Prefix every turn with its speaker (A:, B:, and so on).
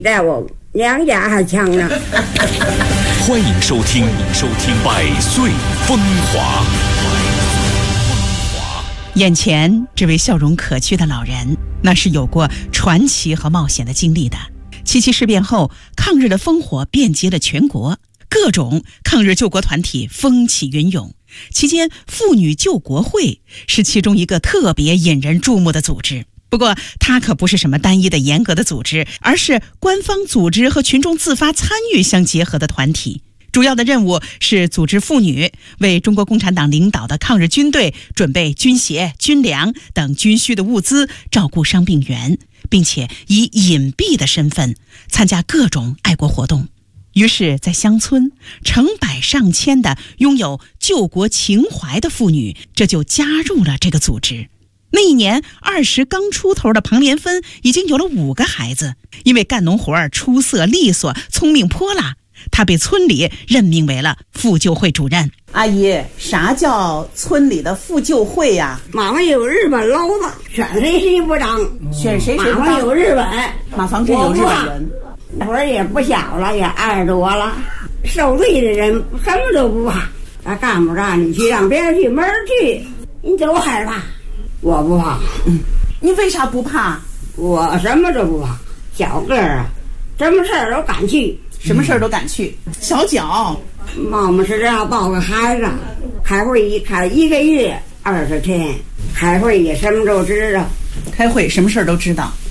A: 在我娘家还强呢。
B: 欢迎收听百岁风华。
C: 眼前这位笑容可掬的老人，那是有过传奇和冒险的经历的。7.7事变后，抗日的烽火遍及了全国，各种抗日救国团体风起云涌。期间，妇女救国会是其中一个特别引人注目的组织。不过，它可不是什么单一的严格的组织，而是官方组织和群众自发参与相结合的团体。主要的任务是组织妇女为中国共产党领导的抗日军队准备军鞋、军粮等军需的物资，照顾伤病员，并且以隐蔽的身份参加各种爱国活动。于是在乡村，成百上千的拥有救国情怀的妇女，这就加入了这个组织。那一年20刚出头的庞连芬已经有了5个孩子，因为干农活出色利索，聪明泼辣，他被村里任命为了妇救会主任。
D: 阿姨，啥叫村里的妇救会呀？
A: 马上有日本佬子，选谁不当，
D: 选谁不当。
A: 马上有日本，
D: 马房真有日本人。
A: 那会儿也不小了，也20多了，受罪的人什么都不怕，他干不干你去，让别人去门去，你都害怕。我不怕。
D: 你为啥不怕？
A: 我什么都不怕，小个儿啊，什么事儿都敢去，
D: 什么事儿都敢去。小脚，
A: 妈妈是这样抱个孩子，开会开1个月20天，开会也什么都知道，
D: 开会什么事儿都知道。